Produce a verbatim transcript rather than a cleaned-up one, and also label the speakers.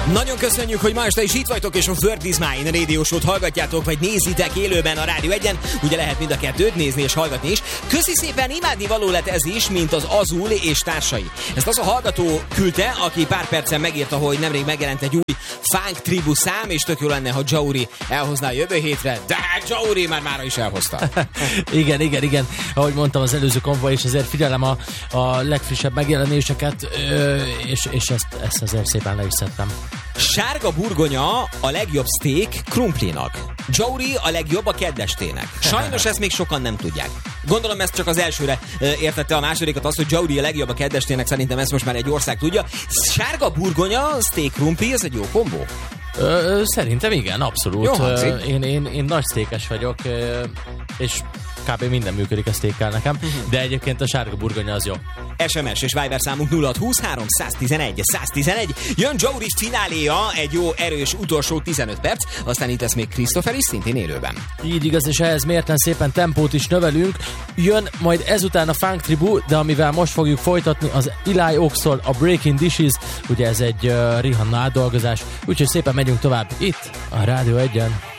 Speaker 1: Nagyon köszönjük, hogy ma este is itt vagytok, és a World is Mine Radio Show-t hallgatjátok, vagy nézitek élőben a Rádió egyen. Ugye lehet mind a kettőt nézni és hallgatni is. Köszi szépen, imádni való lett ez is, mint az Azul és társai. Ezt az a hallgató küldte, aki pár percen megírta, hogy nemrég megjelent egy új Funk Tribu szám, és tök jó lenne, ha Jauri elhozná a jövő hétre, de hát Jauri már mára is elhozta.
Speaker 2: igen, igen, igen. Ahogy mondtam az előző konvoi, és azért figyelem a, a legfrissebb megjelenéseket, és, és ezt, ezt azért szépen le is szedtem.
Speaker 1: Sárga burgonya a legjobb steak krumplinak. Jauri a legjobb a kedvestének. Sajnos ezt még sokan nem tudják. Gondolom ezt csak az elsőre értette, a másodikat azt, hogy Jauri a legjobb a kedvestének, szerintem ezt most már egy ország tudja. Sárga burgonya, steak krumpli, ez egy jó kombó?
Speaker 2: Ö, szerintem igen, abszolút.
Speaker 1: Jó hangzik.
Speaker 2: Én, én, én nagy sztékes vagyok, és kb. Minden működik a sztékkel nekem, de egyébként a sárga burgonya az jó.
Speaker 1: es em es és Viber számunk nulla hat huszonhárom száztizenegy száztizenegy. Jön Jauri fináléja, egy jó erős utolsó tizenöt perc, aztán itt lesz még Christopher is, szintén élőben.
Speaker 2: Így igaz, és ehhez mérten szépen tempót is növelünk. Jön majd ezután a Funk Tribu, de amivel most fogjuk folytatni, az Eli Oxol, a Breaking Dishes, ugye ez egy uh, Rihanna átdolgozás, úgyhogy szépen megyünk tovább itt a Rádió egyen.